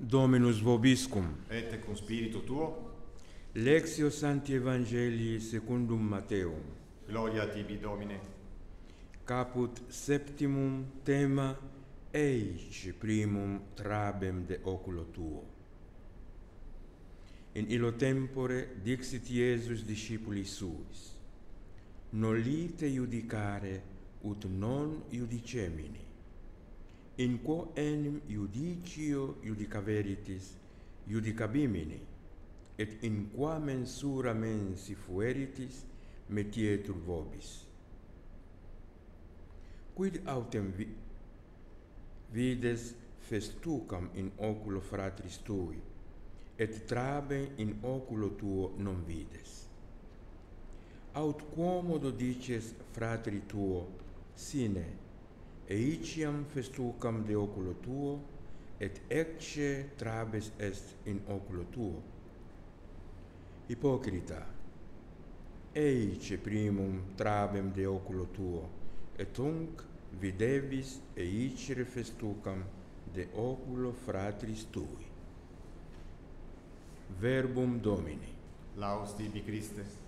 Dominus vobiscum. Et cum spiritu tuo, Lectio Sancti Evangelii secundum Matteum. gloria tibi Domine. Caput septimum tema eice primum trabem de oculo tuo. In illo tempore dixit Iesus discipulis suis: Nolite iudicare ut non iudicemini. In quo enim iudicio iudicaveritis, iudicabimini, et in qua mensura mensi fueritis, metietur vobis. Quid autem vides festucam in oculo fratris tui, et trabe in oculo tuo non vides? Aut quomodo dices fratri tuo, sine, eiciam festucam de oculo tuo, et ecce trabes est in oculo tuo? Hypocrita, eice primum trabem de oculo tuo, et tunc videvis eicere festucam de oculo fratris tui. Verbum Domini. Laus tibi Christe.